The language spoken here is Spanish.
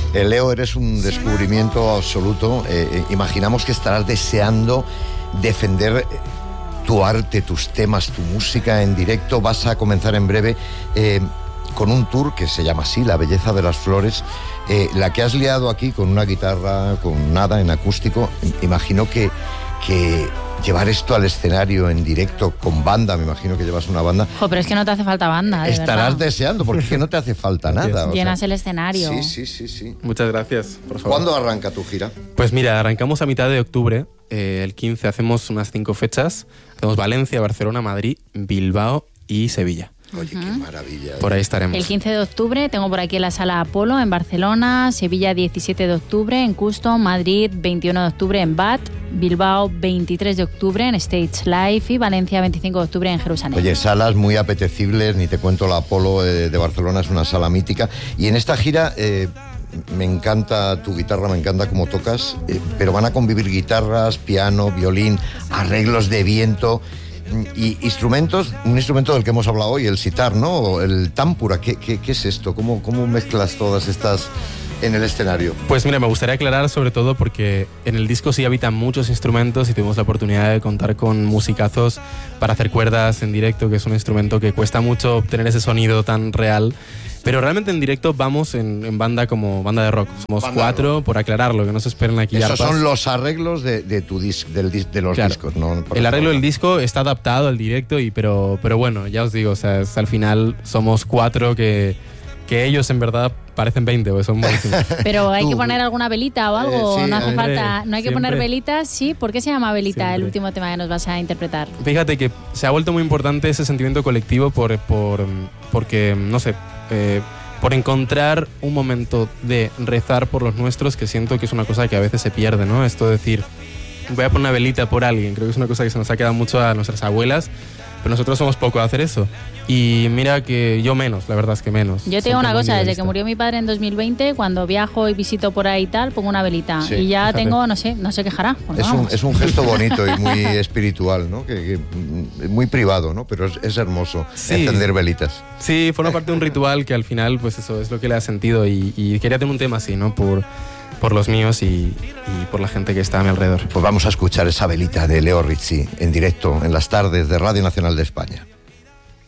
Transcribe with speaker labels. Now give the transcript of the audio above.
Speaker 1: Leo, eres un descubrimiento absoluto. Imaginamos que estarás deseando defender tu arte, tus temas, tu música en directo. Vas a comenzar en breve con un tour que se llama así, La Belleza de las Flores. La que has liado aquí con una guitarra, con nada, en acústico. Imagino que llevar esto al escenario en directo con banda, me imagino que llevas una banda.
Speaker 2: Pero es que no te hace falta banda, de
Speaker 1: Estarás
Speaker 2: verdad.
Speaker 1: Deseando, porque es que no te hace falta nada.
Speaker 2: Llenas el escenario.
Speaker 1: Sí.
Speaker 3: Muchas gracias, por favor.
Speaker 1: ¿Cuándo arranca tu gira?
Speaker 3: Pues mira, arrancamos a mitad de octubre. El 15 hacemos unas 5 fechas. Hacemos Valencia, Barcelona, Madrid, Bilbao y Sevilla.
Speaker 1: Oye, qué maravilla.
Speaker 3: Por ahí estaremos.
Speaker 2: El 15 de octubre tengo por aquí en la Sala Apolo en Barcelona, Sevilla 17 de octubre en Custom, Madrid 21 de octubre en BAT, Bilbao 23 de octubre en Stage Live y Valencia 25 de octubre en Jerusalén.
Speaker 1: Oye, salas muy apetecibles, ni te cuento la Apolo de Barcelona, es una sala mítica. Y en esta gira me encanta tu guitarra, me encanta cómo tocas, pero van a convivir guitarras, piano, violín, arreglos de viento... Y instrumentos, un instrumento del que hemos hablado hoy, el sitar, ¿no? El támpura, ¿qué es esto? ¿Cómo mezclas todas estas en el escenario?
Speaker 3: Pues mira, me gustaría aclarar sobre todo porque en el disco sí habitan muchos instrumentos y tuvimos la oportunidad de contar con musicazos para hacer cuerdas en directo, que es un instrumento que cuesta mucho obtener ese sonido tan real. Pero realmente en directo vamos en banda como banda de rock. Somos banda 4, rock. Por aclararlo, que no se esperen aquí.
Speaker 1: Esos son los arreglos de los
Speaker 3: claro.
Speaker 1: discos, ¿no?
Speaker 3: El arreglo del disco está adaptado al directo, pero bueno, ya os digo, o sea, al final somos 4 que ellos en verdad parecen 20, porque son buenísimos.
Speaker 2: Pero hay que poner alguna velita o algo,
Speaker 1: sí,
Speaker 2: no hace falta. No hay que
Speaker 3: siempre.
Speaker 2: Poner velitas, sí. ¿Por qué se llama velita
Speaker 3: Siempre.
Speaker 2: el último tema que nos vas a interpretar?
Speaker 3: Fíjate que se ha vuelto muy importante ese sentimiento colectivo porque, no sé, por encontrar un momento de rezar por los nuestros, que siento que es una cosa que a veces se pierde, ¿no? Esto de decir, voy a poner una velita por alguien, creo que es una cosa que se nos ha quedado mucho a nuestras abuelas, pero nosotros somos poco a hacer eso. Y mira que yo menos, la verdad es que menos.
Speaker 2: Yo te digo una cosa, desde que
Speaker 3: murió
Speaker 2: murió mi padre en 2020, cuando viajo y visito por ahí y tal, pongo una velita.
Speaker 1: Sí,
Speaker 2: y ya
Speaker 3: fíjate.
Speaker 2: tengo, no sé quejará.
Speaker 1: Es un gesto bonito y muy espiritual, ¿no? Que muy privado, ¿no? Pero es hermoso encender velitas.
Speaker 3: Sí, forma parte de un ritual que al final, pues eso es lo que le da sentido y quería tener un tema así, ¿no? Por los míos y por la gente que está a mi alrededor.
Speaker 1: Pues vamos a escuchar esa velita de Leo Rizzi en directo en las tardes de Radio Nacional de España.